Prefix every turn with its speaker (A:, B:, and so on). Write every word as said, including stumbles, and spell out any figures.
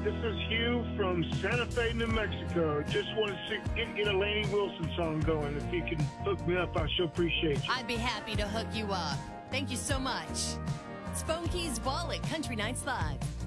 A: This is Hugh from Santa Fe, New Mexico. Just want to get, get a Lainey Wilson song going. If you can hook me up, I sure appreciate you.
B: I'd be happy to hook you up. Thank you so much. It's Phone Keys Ball at Country Nights Live.